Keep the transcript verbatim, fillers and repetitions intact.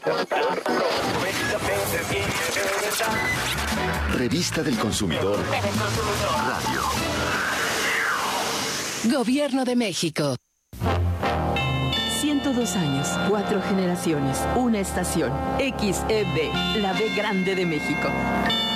Revista del Consumidor. Radio. Gobierno de México. ciento dos años, cuatro generaciones, una estación. X E B, la B grande de México.